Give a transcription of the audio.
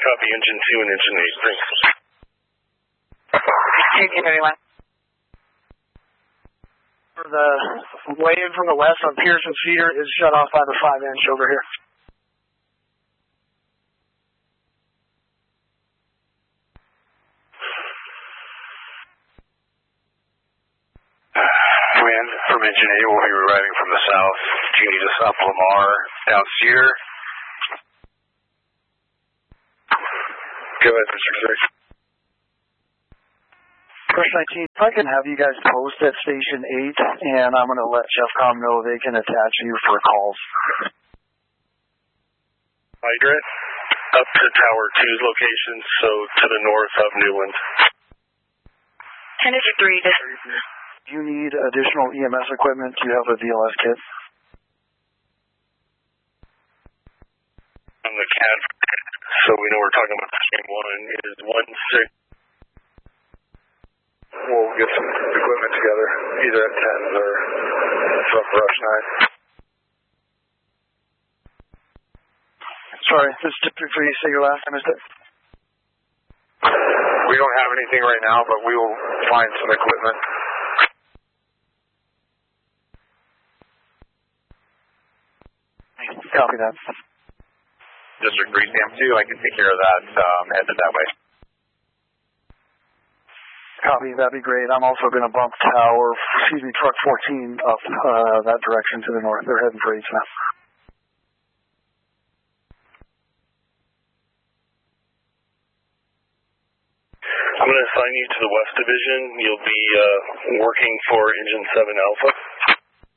Copy engine 2 and engine 8. Thanks. Engine 31. The wave from the west on Pearson's feeder is shut off by the 5-inch over here. Wind from engine 8 will be arriving from the south. Do you need us up Lamar, down Cedar? Go ahead, Mr. 6. First 19, if I can have you guys post at Station 8, and I'm going to let Chefcom know they can attach you for calls. Hydrant, up to Tower 2's location, so to the north of Newland. Engine 3, Do you need additional EMS equipment? Do you have a VLS kit? On the CAD, so we know we're talking about the same one, is 1-6. We'll get some equipment together, either at 10s or from Rush 9. Sorry, this is typically say your last time, is it? We don't have anything right now, but we will find some equipment. Copy that. District 3, Sam 2, I can take care of that, headed that way. Copy, that'd be great. I'm also going to bump truck 14 up that direction to the north. They're heading for 8 now. I'm going to assign you to the West Division. You'll be working for Engine 7 Alpha.